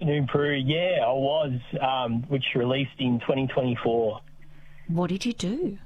afternoon, Prue. Yeah, I was, which released in 2024. What did you do?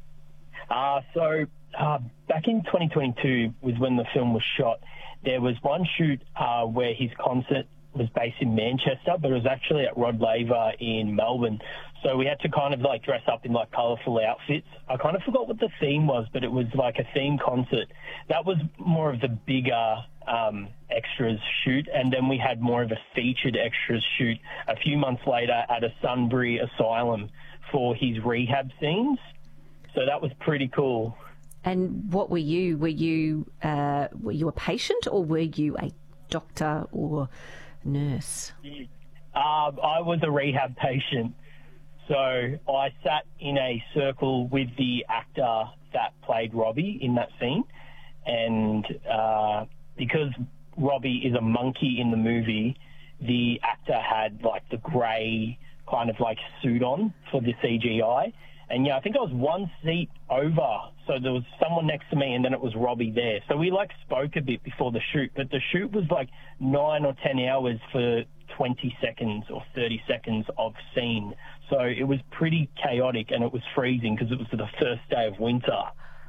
Back in 2022 was when the film was shot. There was one shoot where his concert was based in Manchester, but it was actually at Rod Laver in Melbourne. So we had to kind of like dress up in like colourful outfits. I kind of forgot what the theme was, but it was like a theme concert. That was more of the bigger extras shoot, and then we had more of a featured extras shoot a few months later at a Sunbury asylum for his rehab scenes. So that was pretty cool. And what were you? Were you a patient, or were you a doctor or nurse? I was a rehab patient. So I sat in a circle with the actor that played Robbie in that scene. And because Robbie is a monkey in the movie, the actor had like the grey kind of like suit on for the CGI. And yeah, I think I was one seat over. So there was someone next to me and then it was Robbie there. So we like spoke a bit before the shoot, but the shoot was like 9 or 10 hours for 20 seconds or 30 seconds of scene. So it was pretty chaotic and it was freezing because it was the first day of winter.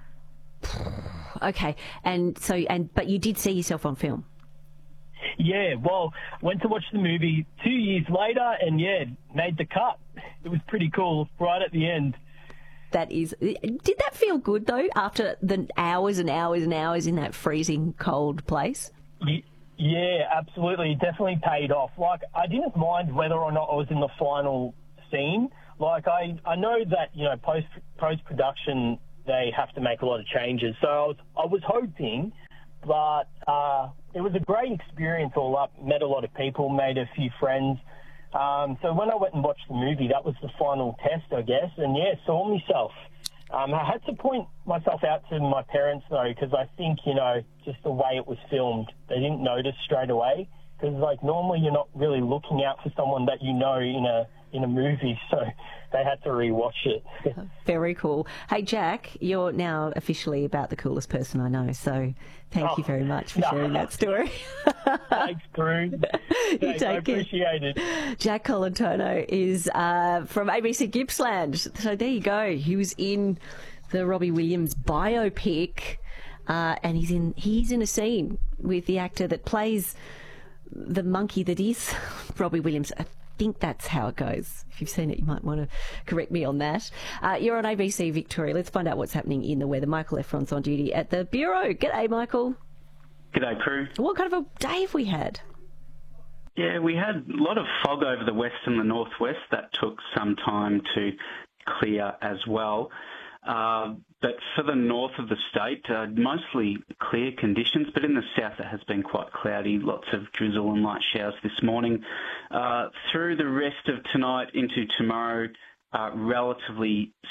Okay. But you did see yourself on film? Yeah, well, went to watch the movie 2 years later and yeah, made the cut. It was pretty cool right at the end. Did that feel good though, after the hours and hours and hours in that freezing cold place? Yeah, absolutely. It definitely paid off. Like, I didn't mind whether or not I was in the final scene. Like, I know that, you know, post-production, they have to make a lot of changes. So I was hoping, but it was a great experience all up. Met a lot of people, made a few friends. So when I went and watched the movie, that was the final test, I guess. And, yeah, saw myself. I had to point myself out to my parents, though, because I think, you know, just the way it was filmed, they didn't notice straight away. Because, like, normally you're not really looking out for someone that you know in a movie, so they had to rewatch it. Very cool. Hey, Jack, you're now officially about the coolest person I know, so thank you very much for sharing that story. Thanks, Prue. I appreciate it. Jack Colantuono is from ABC Gippsland. So there you go. He was in the Robbie Williams biopic, and he's in a scene with the actor that plays the monkey that is Robbie Williams. I think that's how it goes. If you've seen it, you might want to correct me on that. You're on ABC Victoria. Let's find out what's happening in the weather. Michael Efron's on duty at the Bureau. G'day, Michael. G'day, Prue. What kind of a day have we had? Yeah, we had a lot of fog over the west and the northwest. That took some time to clear as well. But for the north of the state, mostly clear conditions, but in the south it has been quite cloudy, lots of drizzle and light showers this morning. Through the rest of tonight into tomorrow, relatively